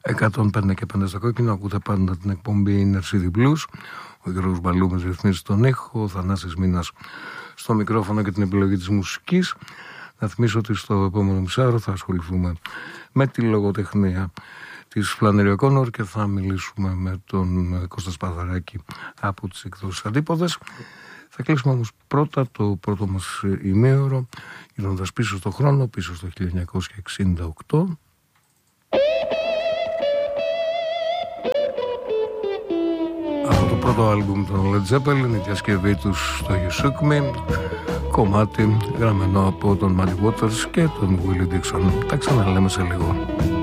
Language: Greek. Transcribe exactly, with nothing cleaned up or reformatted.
εκατόν πέντε και πέντε στα κόκκινα. Ακούτε πάντα την εκπομπή Inner City Blues. Ο Γιώργος Μπαλούμας ρυθμίζει τον ήχο, ο Θανάσης Μήνας στο μικρόφωνο και την επιλογή της μουσικής. Να θυμίσω ότι στο επόμενο μισάωρο θα ασχοληθούμε με τη λογοτεχνία της Flannery O'Connor και θα μιλήσουμε με τον Κώστα Σπαθαράκη από τις εκδόσεις Αντίποδες. Θα κλείσουμε όμως πρώτα το πρώτο μας ημίωρο, γυρνώντας πίσω στο χρόνο, πίσω στο χίλια εννιακόσια εξήντα οκτώ. Από το πρώτο άλμπουμ των Led Zeppelin, η διασκευή τους στο You Shook Me, κομμάτι γραμμένο από τον Muddy Waters και τον Willie Dixon. Τα ξαναλέμε σε λίγο.